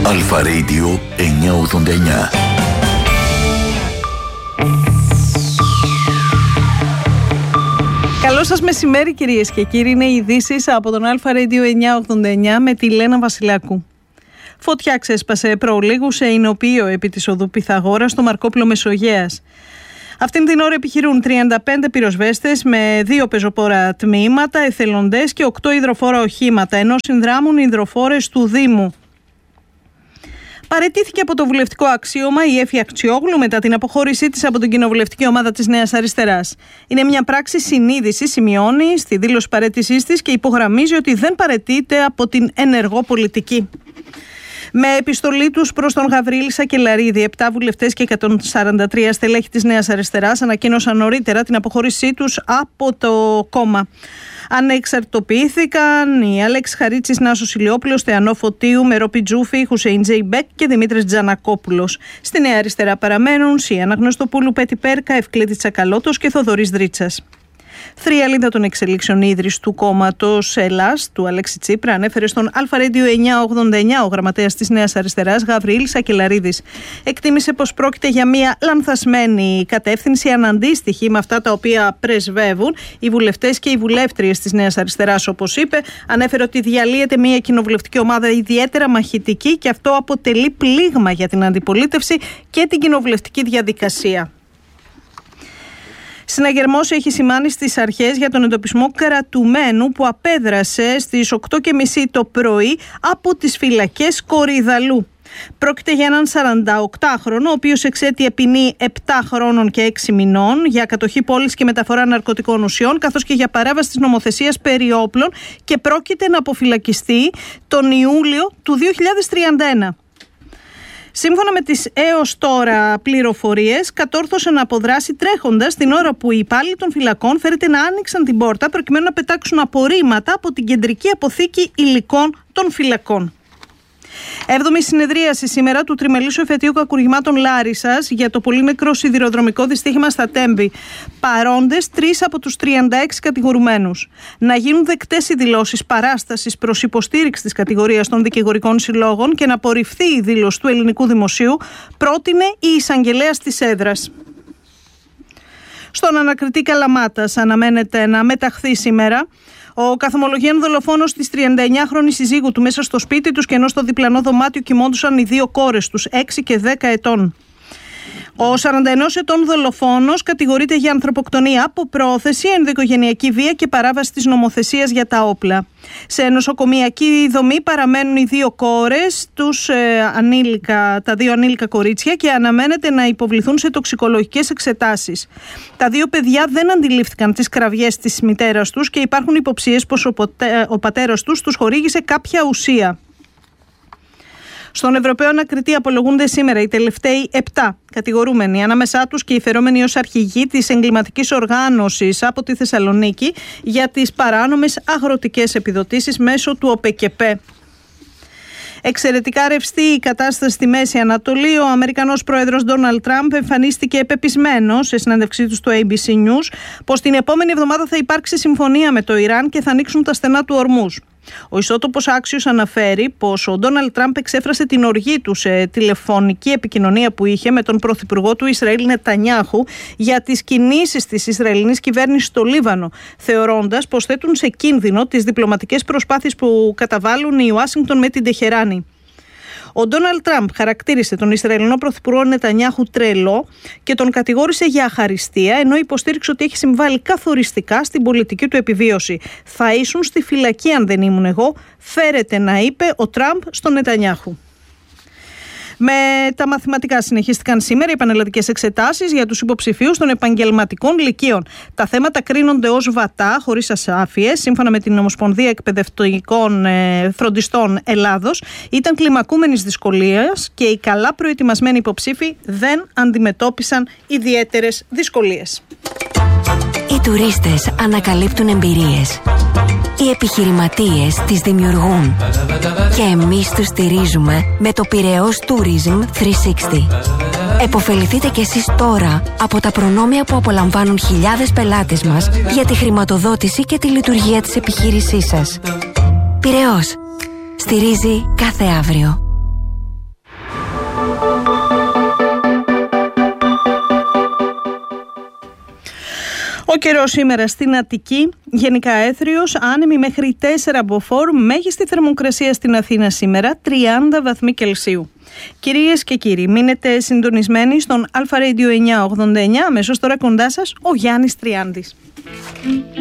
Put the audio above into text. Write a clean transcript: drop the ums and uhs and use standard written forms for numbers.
Αλφα Radio 989. Καλό σας μεσημέρι κυρίες και κύριοι, είναι οι ειδήσεις από τον Αλφα Radio 989 με τη Λένα Βασιλάκου. Φωτιά ξέσπασε προλίγου σε εινοποιείο επί της οδού Πυθαγόρα στο Μαρκόπλο Μεσογέας. Αυτήν την ώρα επιχειρούν 35 πυροσβέστες με 2 πεζοπόρα τμήματα, εθελοντές και 8 υδροφόρα οχήματα, ενώ συνδράμουν οι υδροφόρες του Δήμου. Παραιτήθηκε από το βουλευτικό αξίωμα η Έφη Αξιόγλου μετά την αποχώρησή της από την κοινοβουλευτική ομάδα της Νέας Αριστεράς. Είναι μια πράξη συνείδησης, σημειώνει στη δήλωση παραίτησής της και υπογραμμίζει ότι δεν παραιτείται από την ενεργό πολιτική. Με επιστολή τους προς τον Γαβρίλη Σακελαρίδη, 7 βουλευτές και 143 στελέχη της Νέας Αριστεράς ανακοίνωσαν νωρίτερα την αποχώρησή τους από το κόμμα. Ανεξαρτητοποιήθηκαν οι Άλεξ Χαρίτσης, Νάσος Ηλιόπουλος, Θεανό Φωτίου, Μερό Πιτζούφη, Χουσέιν Τζέιμπεκ και Δημήτρης Τζανακόπουλος. Στη Νέα Αριστερά παραμένουν Σιάννα Γνωστοπούλου, Πέτη Πέρκα, Ευκλήτη Τσακαλώτος και Θοδωρής Δρίτσας. Θριαλίδα των εξελίξεων ίδρυση του κόμματος Ελλάς, του Αλέξη Τσίπρα, ανέφερε στον Αλφα Radio 989 ο γραμματέας της Νέας Αριστεράς, Γαβρίλης Σακελαρίδης. Εκτίμησε πως πρόκειται για μια λανθασμένη κατεύθυνση, αναντίστοιχη με αυτά τα οποία πρεσβεύουν οι βουλευτές και οι βουλεύτριες της Νέας Αριστεράς, όπως είπε. Ανέφερε ότι διαλύεται μια κοινοβουλευτική ομάδα ιδιαίτερα μαχητική και αυτό αποτελεί πλήγμα για την αντιπολίτευση και την κοινοβουλευτική διαδικασία. Συναγερμός έχει σημάνει στις αρχές για τον εντοπισμό κρατουμένου που απέδρασε στις 8.30 το πρωί από τις φυλακές Κορυδαλού. Πρόκειται για έναν 48χρονο, ο οποίος εξέτειε ποινή 7 χρόνων και 6 μηνών για κατοχή πόλης και μεταφορά ναρκωτικών ουσιών, καθώς και για παράβαση της νομοθεσίας περί όπλων, και πρόκειται να αποφυλακιστεί τον Ιούλιο του 2031. Σύμφωνα με τις έως τώρα πληροφορίες, κατόρθωσε να αποδράσει τρέχοντας την ώρα που οι υπάλληλοι των φυλακών φέρεται να άνοιξαν την πόρτα προκειμένου να πετάξουν απορρίμματα από την κεντρική αποθήκη υλικών των φυλακών. 7η συνεδρίαση σήμερα του τριμελήσου εφετείου κακουργημάτων Λάρισσας για το πολύ νεκρό σιδηροδρομικό δυστύχημα στα Τέμπη. Παρόντες 3 από τους 36 κατηγορουμένους. Να γίνουν δεκτές οι δηλώσεις παράστασης προς υποστήριξη της κατηγορίας των δικηγορικών συλλόγων και να απορριφθεί η δήλωση του ελληνικού δημοσίου, πρότεινε η εισαγγελέας της έδρας. Στον ανακριτή Καλαμάτας αναμένεται να μεταχθεί σήμερα ο καθομολογίαν δολοφόνος της 39χρονης συζύγου του μέσα στο σπίτι τους, και ενώ στο διπλανό δωμάτιο κοιμόντουσαν οι 2 κόρες τους, 6 και 10 ετών. Ο 41 ετών δολοφόνος κατηγορείται για ανθρωποκτονία από πρόθεση, ενδοοικογενειακή βία και παράβαση της νομοθεσίας για τα όπλα. Σε νοσοκομιακή δομή παραμένουν οι 2 κόρες, τα 2 ανήλικα κορίτσια, και αναμένεται να υποβληθούν σε τοξικολογικές εξετάσεις. Τα 2 παιδιά δεν αντιλήφθηκαν τις κραυγές της μητέρας τους και υπάρχουν υποψίες πως ο πατέρας τους χορήγησε κάποια ουσία. Στον Ευρωπαίο ανακριτή απολογούνται σήμερα οι τελευταίοι 7 κατηγορούμενοι, ανάμεσά τους και οι φερόμενοι ως αρχηγοί της εγκληματικής οργάνωσης από τη Θεσσαλονίκη για τις παράνομες αγροτικές επιδοτήσεις μέσω του ΟΠΕΚΕΠΕ. Εξαιρετικά ρευστή η κατάσταση στη Μέση Ανατολή. Ο Αμερικανός πρόεδρος Ντόναλντ Τραμπ εμφανίστηκε πεπισμένος σε συνέντευξή του στο ABC News πως την επόμενη εβδομάδα θα υπάρξει συμφωνία με το Ιράν και θα ανοίξουν τα στενά του Ορμούζ. Ο ιστότοπος Axios αναφέρει πως ο Ντόναλντ Τραμπ εξέφρασε την οργή του σε τηλεφωνική επικοινωνία που είχε με τον πρωθυπουργό του Ισραήλ Νετανιάχου για τις κινήσεις της Ισραηλινής κυβέρνησης στο Λίβανο, θεωρώντας πως θέτουν σε κίνδυνο τις διπλωματικές προσπάθειες που καταβάλουν η Ουάσιγκτον με την Τεχεράνη. Ο Ντόναλντ Τραμπ χαρακτήρισε τον Ισραηλινό πρωθυπουργό Νετανιάχου τρελό και τον κατηγόρησε για αχαριστία, ενώ υποστήριξε ότι έχει συμβάλει καθοριστικά στην πολιτική του επιβίωση. «Θα ήσουν στη φυλακή αν δεν ήμουν εγώ», φέρεται να είπε ο Τραμπ στον Νετανιάχου. Με τα μαθηματικά συνεχίστηκαν σήμερα οι πανελλαδικές εξετάσεις για τους υποψηφίους των επαγγελματικών λυκείων. Τα θέματα κρίνονται ως βατά, χωρίς ασάφειες. Σύμφωνα με την Ομοσπονδία Εκπαιδευτικών Φροντιστών Ελλάδος, ήταν κλιμακούμενης δυσκολίας και οι καλά προετοιμασμένοι υποψήφοι δεν αντιμετώπισαν ιδιαίτερες δυσκολίες. Οι τουρίστες ανακαλύπτουν εμπειρίες. Οι επιχειρηματίες τις δημιουργούν. Και εμείς τους στηρίζουμε με το Πειραιώς Tourism 360. Εποφεληθείτε κι εσείς τώρα από τα προνόμια που απολαμβάνουν χιλιάδες πελάτες μας για τη χρηματοδότηση και τη λειτουργία της επιχείρησής σας. Πειραιώς. Στηρίζει κάθε αύριο. Ο καιρός σήμερα στην Αττική, γενικά έθριος, άνεμη μέχρι 4 μποφόρ, μέγιστη θερμοκρασία στην Αθήνα σήμερα 30 βαθμοί Κελσίου. Κυρίες και κύριοι, μείνετε συντονισμένοι στον Αλφα Radio 989, αμέσως τώρα κοντά σας ο Γιάννης Τριάντης.